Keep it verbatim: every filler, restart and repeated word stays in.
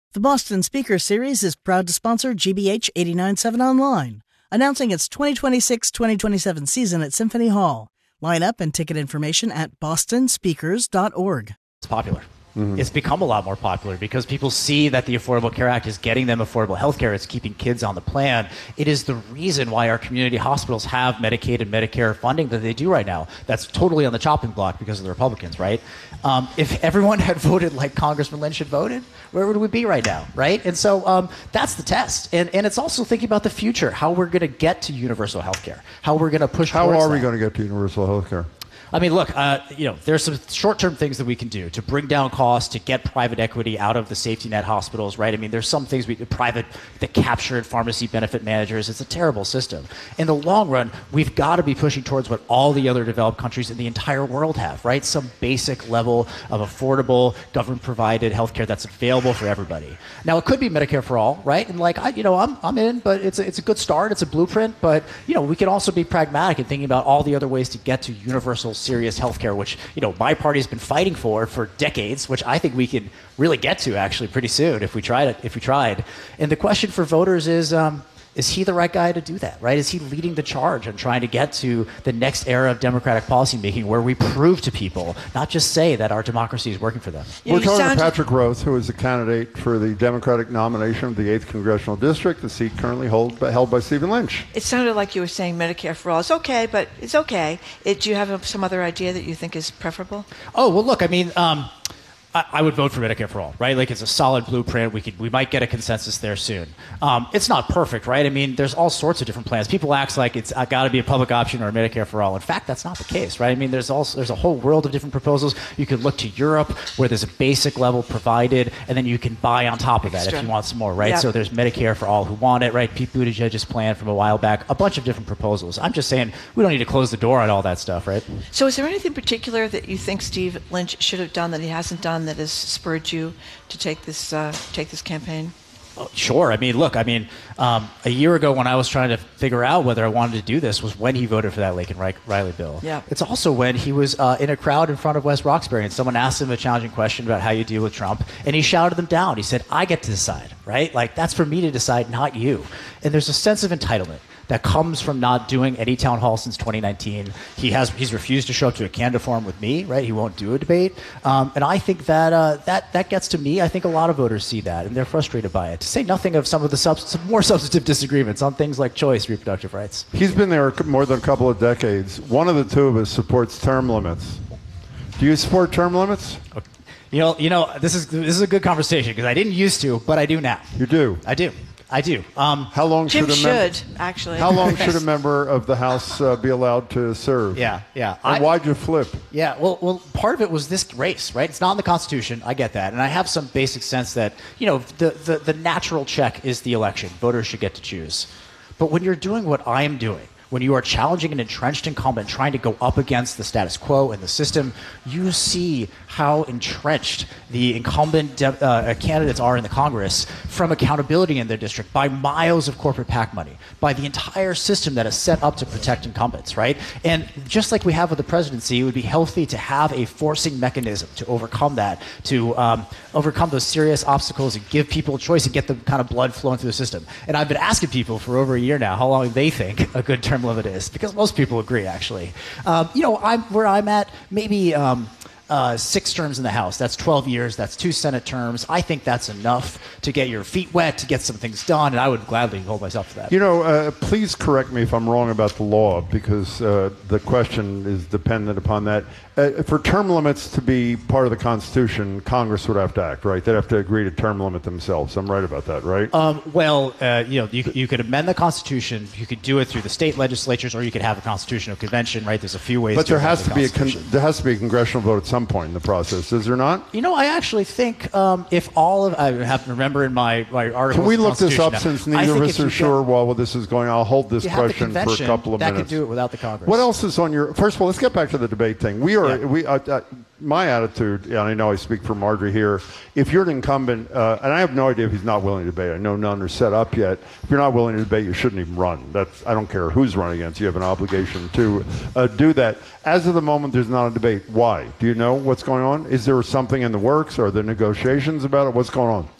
The Boston Speaker Series is proud to sponsor G B H eighty-nine point seven Online, announcing its twenty twenty-six twenty twenty-seven season at Symphony Hall. Line up and ticket information at boston speakers dot org. It's popular. Mm-hmm. It's become a lot more popular because people see that the Affordable Care Act is getting them affordable health care. It's keeping kids on the plan. It is the reason why our community hospitals have Medicaid and Medicare funding that they do right now. That's totally on the chopping block because of the Republicans, right? Um, if everyone had voted like Congressman Lynch had voted, where would we be right now, right? And so um, that's the test. And, and it's also thinking about the future, how we're going to get to universal health care, how we're going to push How towards are we that. going to get to universal health care? I mean, look, uh, you know, there's some short-term things that we can do to bring down costs, to get private equity out of the safety net hospitals, right? I mean, there's some things we private that captured pharmacy benefit managers. It's a terrible system. In the long run, we've got to be pushing towards what all the other developed countries in the entire world have, right? Some basic level of affordable, government-provided healthcare that's available for everybody. Now, it could be Medicare for all, right? And like, I, you know, I'm I'm in, but it's a, it's a good start. It's a blueprint, but you know, we can also be pragmatic in thinking about all the other ways to get to universal, serious healthcare, which, you know, my party's been fighting for for decades, which I think we could really get to actually pretty soon if we tried it, if we tried. And the question for voters is, um, is he the right guy to do that, right? Is he leading the charge on trying to get to the next era of democratic policymaking where we prove to people, not just say that our democracy is working for them? You We're talking to Patrick Roth, who is the candidate for the Democratic nomination of the eighth Congressional District, the seat currently hold, held by Stephen Lynch. It sounded like you were saying Medicare for all. It's okay, but it's okay. It, do you have some other idea that you think is preferable? Oh, well, look, I mean... Um, I would vote for Medicare for all, right? Like, it's a solid blueprint. We could, we might get a consensus there soon. Um, it's not perfect, right? I mean, there's all sorts of different plans. People act like it's uh, got to be a public option or a Medicare for all. In fact, that's not the case, right? I mean, there's also there's a whole world of different proposals. You could look to Europe, where there's a basic level provided, and then you can buy on top of that Extra. if you want some more, right? Yeah. So there's Medicare for all who want it, right? Pete Buttigieg's plan from a while back, a bunch of different proposals. I'm just saying we don't need to close the door on all that stuff, right? So is there anything particular that you think Steve Lynch should have done that he hasn't done that has spurred you to take this uh, take this campaign? Oh, sure. I mean, look, I mean, um, a year ago when I was trying to figure out whether I wanted to do this was when he voted for that Laken Riley bill. Yeah. It's also when he was uh, in a crowd in front of West Roxbury and someone asked him a challenging question about how you deal with Trump, and he shouted them down. He said, I get to decide, right? Like, that's for me to decide, not you. And there's a sense of entitlement that comes from not doing any town hall since twenty nineteen. He has he's refused to show up to a candidate forum with me, right? He won't do a debate, um, and I think that uh, that that gets to me. I think a lot of voters see that, and they're frustrated by it. To say nothing of some of the sub- some more substantive disagreements on things like choice, reproductive rights. He's been there more than a couple of decades. One of the two of us supports term limits. Do you support term limits? Okay. You know, you know, this is this is a good conversation because I didn't used to, but I do now. You do. I do. I do. Um, how long Jim should a mem- should actually? How long should a member of the House uh, be allowed to serve? Yeah, yeah. And I, why'd you flip? Yeah, well, well, part of it was this race, right? It's not in the Constitution. I get that, and I have some basic sense that you know the the, the natural check is the election. Voters should get to choose. But when you're doing what I am doing, when you are challenging an entrenched incumbent trying to go up against the status quo and the system, you see how entrenched the incumbent de- uh, candidates are in the Congress from accountability in their district by miles of corporate PAC money, by the entire system that is set up to protect incumbents, right? And just like we have with the presidency, it would be healthy to have a forcing mechanism to overcome that, to um, overcome those serious obstacles and give people a choice and get the kind of blood flowing through the system. And I've been asking people for over a year now how long they think a good term limit is, because most people agree, actually. Um, you know, I'm where I'm at, maybe um, uh, six terms in the House. That's twelve years. That's two Senate terms. I think that's enough to get your feet wet, to get some things done, and I would gladly hold myself to that. You know, uh, please correct me if I'm wrong about the law, because uh, the question is dependent upon that. Uh, for term limits to be part of the Constitution, Congress would have to act, right? They'd have to agree to term limit themselves. I'm right about that, right? Um, well, uh, you know, you, you could amend the Constitution. You could do it through the state legislatures, or you could have a constitutional convention, right? There's a few ways. But to there has amend to the be a con- there has to be a congressional vote at some point in the process, is there not? You know, I actually think um, if all of I have to remember in my my article. Can we look this up now, since neither of us are sure get, while this is going on? I'll hold this question for a couple of that minutes. That could do it without the Congress. What else is on your? First of all, let's get back to the debate thing. We are yeah. we. Uh, uh, my attitude, and I know I speak for Marjorie here, if you're an incumbent, uh, and I have no idea if he's not willing to debate. I know none are set up yet. If you're not willing to debate, you shouldn't even run. That's I don't care who's running against you. You have an obligation to uh, do that. As of the moment, there's not a debate. Why? Do you know what's going on? Is there something in the works? Are there negotiations about it? What's going on?